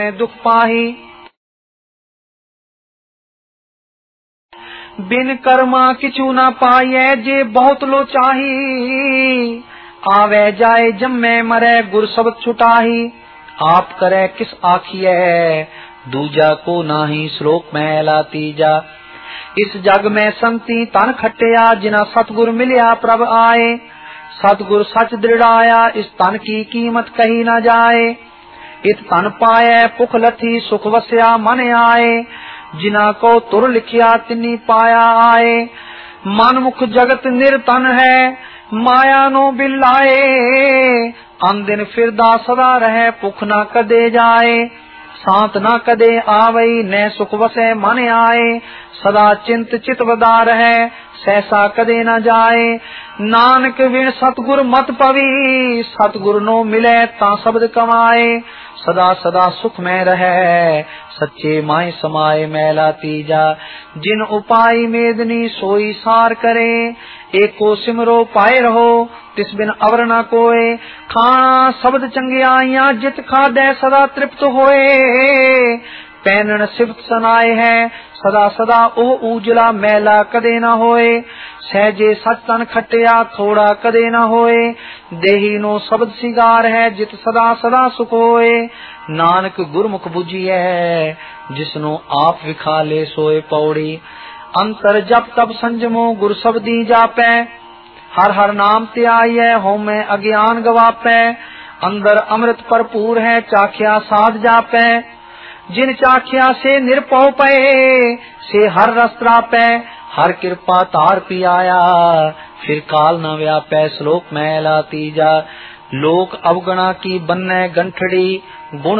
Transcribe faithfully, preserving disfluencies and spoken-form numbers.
दुख पाही। बिन कर्मा किछु न पाइए जे बहुत लो चाही। आवे जाए जम्मे मरे गुर शब्द छुटाही। आप करे किस आखिए दूजा को नाही श्लोक में लातीजा। इस जग में संती तन खटिया जिना सतगुर मिलिया प्रभ आए। सतगुर सच दृढ़ाया इस तन की कीमत कही न जाए। इत तन पाए पुख लथी सुख वस्या मन आए। जिना को तुर लिखिया तिन्नी पाया आए। मन मुख जगत निर्तन है माया नो बिलाए। अन दिन फिरदा सदा रहे पुख न कदे जाए। सांत न कदे आवई न सुख वसे मन आए। सदा चिंत चित वदा रहे सहसा कदे न जाए। नानक बिन सतगुर मत पवी सतगुर नो मिले ता शब्द कमाए। सदा सदा सुख में रहे सच्चे माय समाये मैला तीजा। जिन उपाय मेदनी सोई सार करे। एको सिमरो पाए रहो तिस बिन अवर न कोय। खाना शब्द चंगियाइया जित खादे सदा तृप्त होए। पैनन सिफ्त सनाए है सदा सदा ओ उजला मैला कदे न होए। सहजे सच तन खटिया थोड़ा कदे न होए। देही नो शब्द सिगार है जित सदा सदा सुख होए। नानक गुरमुख बुझिए जिसनो आप विखाले सोए पौड़ी। अंतर जप तप संजमो गुर शब्दी जापै। हर हर नाम त्याये हो में अज्ञान गवापै। अंदर अमृत भरपूर है चाखिया साध जापै। जिन चाखिया से निरपौ पए से हर रस त्रापै। हर कृपा तार पियाया फिर काल न व्यापै। श्लोक में लातीजा। लोक अवगणा की बन्ने गंठड़ी गुण